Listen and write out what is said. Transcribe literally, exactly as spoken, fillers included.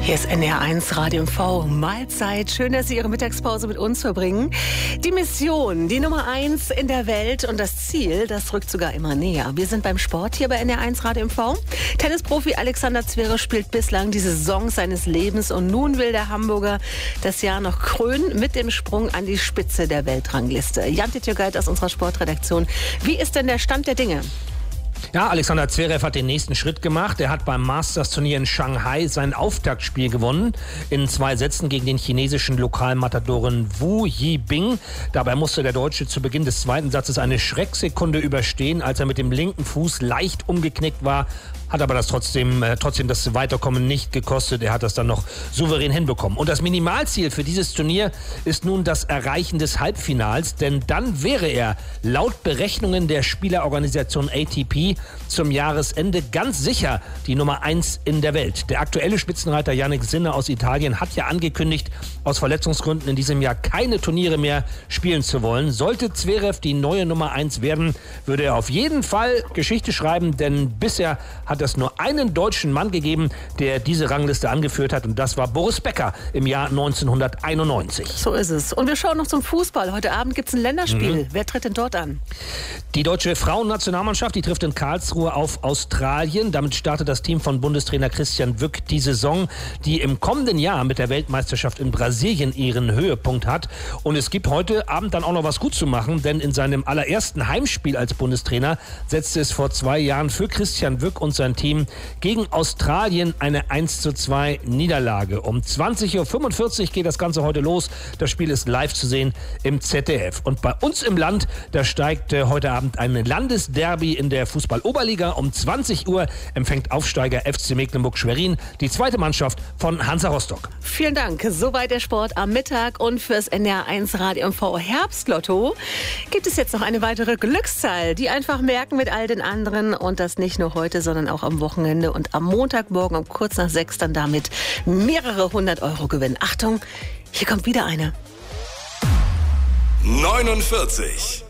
Hier ist N D R eins Radio M V. Mahlzeit. Schön, dass Sie Ihre Mittagspause mit uns verbringen. Die Mission, die Nummer eins in der Welt und das Ziel, das rückt sogar immer näher. Wir sind beim Sport hier bei N D R eins Radio M V. Tennisprofi Alexander Zverev spielt bislang die Saison seines Lebens und nun will der Hamburger das Jahr noch krönen mit dem Sprung an die Spitze der Weltrangliste. Jan Titjogait aus unserer Sportredaktion. Wie ist denn der Stand der Dinge? Ja, Alexander Zverev hat den nächsten Schritt gemacht. Er hat beim Masters-Turnier in Shanghai sein Auftaktspiel gewonnen. In zwei Sätzen gegen den chinesischen Lokalmatadoren Wu Yibing. Dabei musste der Deutsche zu Beginn des zweiten Satzes eine Schrecksekunde überstehen, als er mit dem linken Fuß leicht umgeknickt war. Hat aber das trotzdem, äh, trotzdem das Weiterkommen nicht gekostet. Er hat das dann noch souverän hinbekommen. Und das Minimalziel für dieses Turnier ist nun das Erreichen des Halbfinals. Denn dann wäre er laut Berechnungen der Spielerorganisation A T P zum Jahresende ganz sicher die Nummer eins in der Welt. Der aktuelle Spitzenreiter Jannik Sinner aus Italien hat ja angekündigt, aus Verletzungsgründen in diesem Jahr keine Turniere mehr spielen zu wollen. Sollte Zverev die neue Nummer eins werden, würde er auf jeden Fall Geschichte schreiben, denn bisher hat es nur einen deutschen Mann gegeben, der diese Rangliste angeführt hat, und das war Boris Becker im Jahr neunzehnhunderteinundneunzig. So ist es. Und wir schauen noch zum Fußball. Heute Abend gibt es ein Länderspiel. Mhm. Wer tritt denn dort an? Die deutsche Frauennationalmannschaft, die trifft in Karlsruhe auf Australien. Damit startet das Team von Bundestrainer Christian Wück die Saison, die im kommenden Jahr mit der Weltmeisterschaft in Brasilien ihren Höhepunkt hat. Und es gibt heute Abend dann auch noch was gut zu machen, denn in seinem allerersten Heimspiel als Bundestrainer setzte es vor zwei Jahren für Christian Wück und sein Team gegen Australien eine eins zu zwei Niederlage. Um zwanzig Uhr fünfundvierzig geht das Ganze heute los. Das Spiel ist live zu sehen im Z D F. Und bei uns im Land, da steigt äh, heute Abend ein Landesderby in der Fußball-Oberliga. Um zwanzig Uhr empfängt Aufsteiger F C Mecklenburg-Schwerin die zweite Mannschaft von Hansa Rostock. Vielen Dank. Soweit der Sport am Mittag. Und fürs N D R eins Radio M V Herbstlotto gibt es jetzt noch eine weitere Glückszahl, die einfach merken mit all den anderen, und das nicht nur heute, sondern auch am Wochenende und am Montagmorgen um kurz nach sechs dann damit mehrere hundert Euro gewinnen. Achtung, hier kommt wieder eine. neunundvierzig.